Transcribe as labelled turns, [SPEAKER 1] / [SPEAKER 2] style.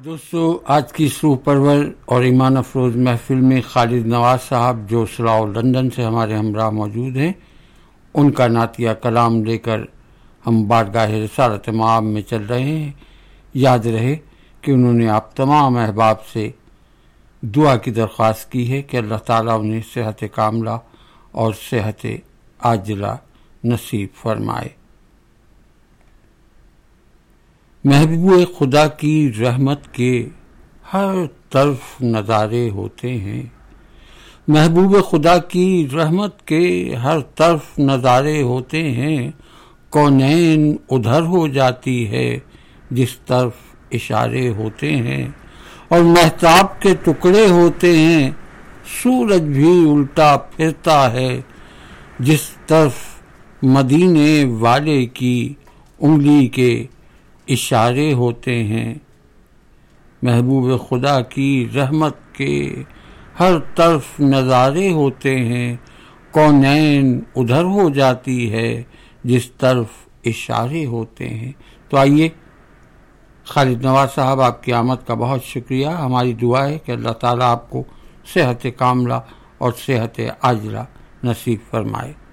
[SPEAKER 1] دوستو، آج کی روح پرور اور ایمان افروز محفل میں خالد نواز صاحب جو سلاؤ لندن سے ہمارے ہمراہ موجود ہیں، ان کا نعتیہ کلام لے کر ہم بارگاہ رسالت مآب میں چل رہے ہیں۔ یاد رہے کہ انہوں نے آپ تمام احباب سے دعا کی درخواست کی ہے کہ اللہ تعالیٰ انہیں صحت کاملہ اور صحت عاجلہ نصیب فرمائے۔ محبوب خدا کی رحمت کے ہر طرف نظارے ہوتے ہیں، محبوب خدا کی رحمت کے ہر طرف نظارے ہوتے ہیں، کونین ادھر ہو جاتی ہے جس طرف اشارے ہوتے ہیں، اور مہتاب کے ٹکڑے ہوتے ہیں، سورج بھی الٹا پھرتا ہے جس طرف مدینے والے کی انگلی کے اشارے ہوتے ہیں۔ محبوب خدا کی رحمت کے ہر طرف نظارے ہوتے ہیں، کونین ادھر ہو جاتی ہے جس طرف اشارے ہوتے ہیں۔ تو آئیے، خالد نواز صاحب، آپ کی آمد کا بہت شکریہ۔ ہماری دعا ہے کہ اللہ تعالیٰ آپ کو صحت کاملہ اور صحت عاجلہ نصیب فرمائے۔